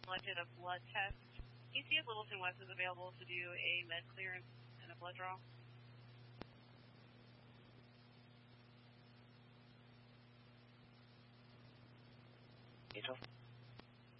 selected a blood test. Can you see if Littleton West is available to do a med clearance and a blood draw? Angel?